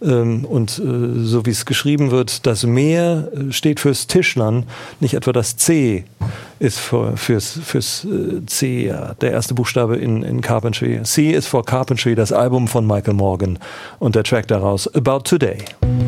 Und so wie es geschrieben wird, das Meer steht fürs Tischlern, nicht etwa das C ist fürs C, ja, der erste Buchstabe in Carpentry. C ist for Carpentry, das Album von Michael Morgan und der Track daraus About Today.